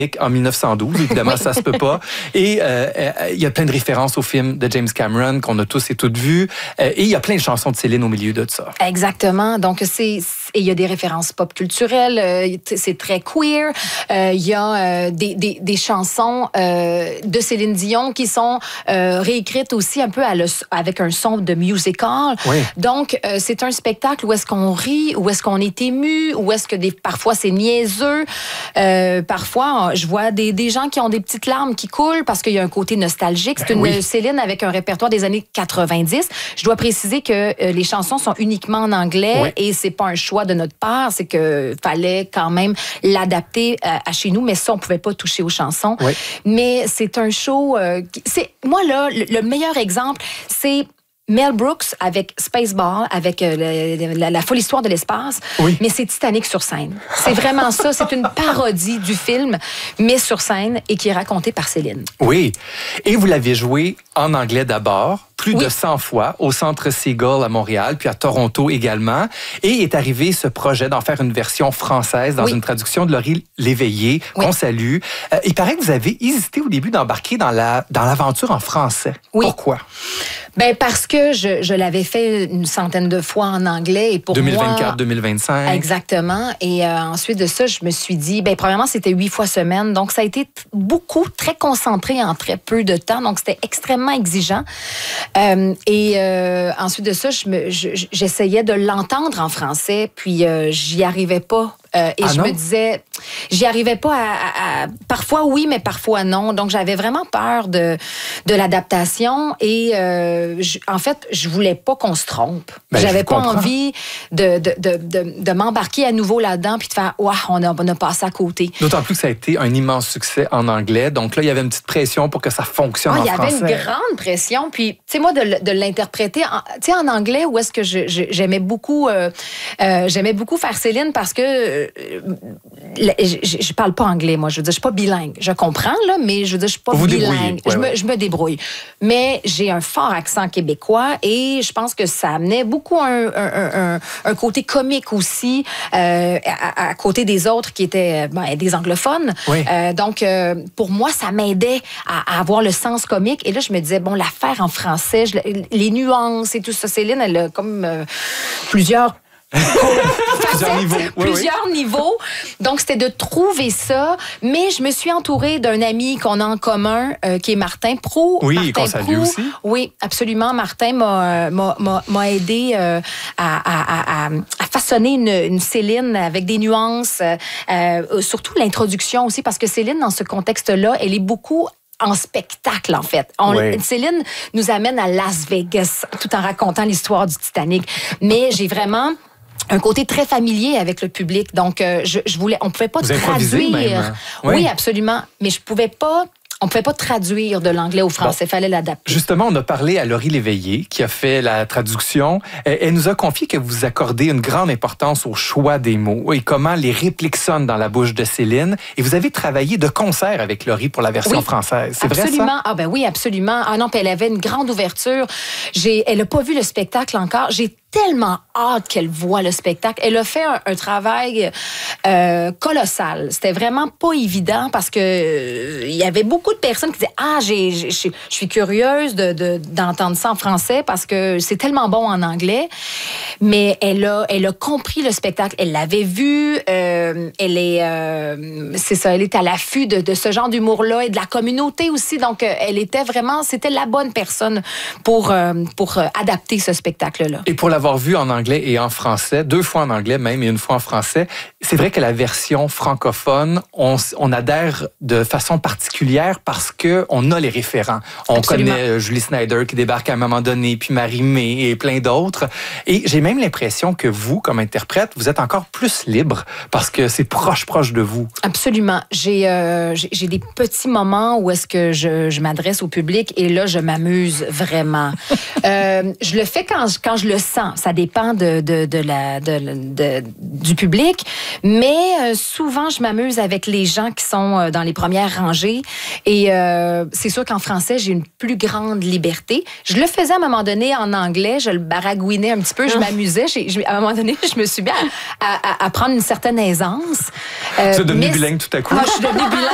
en 1912, évidemment, ça se peut pas. Et il y a plein de références au film de James Cameron qu'on a tous et toutes vus. Et il y a plein de chansons de Céline au milieu de ça. Exactement. Donc, il y a des références pop culturelles. C'est très queer. Il y a des chansons de Céline Dion qui sont réécrites aussi un peu avec un son de musical. Oui. Donc, c'est un spectacle où est-ce qu'on rit, où est-ce qu'on est ému, où est-ce que parfois c'est niaiseux. Parfois, je vois des gens qui ont des petites larmes qui coulent parce qu'il y a un côté nostalgique. C'est une Céline avec un répertoire des années 90. Je dois préciser que les chansons sont uniquement en anglais et c'est pas un choix de notre part. C'est que fallait quand même l'adapter à chez nous, mais ça, on pouvait pas toucher aux chansons. Oui. Mais c'est un show... moi, là, le meilleur exemple, c'est... Mel Brooks avec Spaceball, avec la folle histoire de l'espace, mais c'est Titanic sur scène. C'est vraiment ça. C'est une parodie du film, mais sur scène et qui est racontée par Céline. Oui. Et vous l'avez joué en anglais d'abord, plus de 100 fois, au Centre Seagull à Montréal, puis à Toronto également. Et est arrivé ce projet d'en faire une version française dans une traduction de Laurie Léveillé, qu'on salue. Il paraît que vous avez hésité au début d'embarquer dans l'aventure en français. Oui. Pourquoi? Ben parce que je l'avais fait une centaine de fois en anglais et pour 2024, 2025. Exactement. Et ensuite de ça, je me suis dit, ben premièrement, c'était 8 fois semaine, donc ça a été beaucoup, très concentré en très peu de temps, donc c'était extrêmement exigeant. Ensuite de ça, j'essayais de l'entendre en français, puis j'y arrivais pas. Je me disais, j'y arrivais pas à parfois oui, mais parfois non. Donc, j'avais vraiment peur de l'adaptation et en fait, je voulais pas qu'on se trompe. J'avais pas envie de m'embarquer à nouveau là-dedans puis de faire, on a passé à côté. D'autant plus que ça a été un immense succès en anglais. Donc là, il y avait une petite pression pour que ça fonctionne en français. Il y avait une grande pression. Puis, tu sais, moi, de l'interpréter en anglais, où est-ce que j'aimais beaucoup faire Céline parce que je parle pas anglais, moi. Je veux dire, je suis pas bilingue. Je comprends, là, mais je veux dire, je suis pas bilingue. Je me débrouille. Mais j'ai un fort accent québécois et je pense que ça amenait beaucoup un côté comique aussi à côté des autres qui étaient des anglophones. Oui. Donc, pour moi, ça m'aidait à avoir le sens comique. Et là, je me disais, bon, l'affaire en français, les nuances et tout ça. Céline, elle a comme plusieurs plusieurs niveaux. Donc, c'était de trouver ça. Mais je me suis entourée d'un ami qu'on a en commun, qui est Martin Proulx. Oui, qu'on salue aussi. Oui, absolument. Martin m'a aidé à façonner une Céline avec des nuances. Surtout l'introduction aussi, parce que Céline, dans ce contexte-là, elle est beaucoup en spectacle, en fait. Céline nous amène à Las Vegas, tout en racontant l'histoire du Titanic. Mais j'ai vraiment un côté très familier avec le public. Donc, on pouvait pas traduire. Même. Oui, absolument. Mais on pouvait pas traduire de l'anglais au français. Il fallait l'adapter. Justement, on a parlé à Laurie Léveillé, qui a fait la traduction. Elle nous a confié que vous accordez une grande importance au choix des mots et comment les répliques sonnent dans la bouche de Céline. Et vous avez travaillé de concert avec Laurie pour la version française. C'est vrai, ça? Ah ben oui, absolument. Ah non, puis elle avait une grande ouverture. Elle n'a pas vu le spectacle encore. J'ai tellement hâte qu'elle voie le spectacle. Elle a fait un travail colossal. C'était vraiment pas évident parce que il y avait beaucoup de personnes qui disaient je suis curieuse d'entendre ça en français parce que c'est tellement bon en anglais. Mais elle a compris le spectacle. Elle l'avait vu. Elle est à l'affût de ce genre d'humour-là et de la communauté aussi. Donc c'était la bonne personne pour adapter ce spectacle-là. Et pour l'avoir vu en anglais et en français, 2 fois en anglais même et 1 fois en français, c'est vrai que la version francophone, on adhère de façon particulière parce qu'on a les référents. On connaît Julie Snyder qui débarque à un moment donné, puis Marie-Mé et plein d'autres. Et j'ai même l'impression que vous, comme interprète, vous êtes encore plus libre parce que c'est proche de vous. Absolument. J'ai des petits moments où est-ce que je m'adresse au public et là, je m'amuse vraiment. Je le fais quand je le sens. Ça dépend du public, mais souvent, je m'amuse avec les gens qui sont dans les premières rangées et c'est sûr qu'en français, j'ai une plus grande liberté. Je le faisais à un moment donné en anglais, je le baragouinais un petit peu, je m'amusais. À un moment donné, je me suis mis à prendre une certaine aisance. Tu es devenue bilingue tout à coup? Je suis devenue bilingue.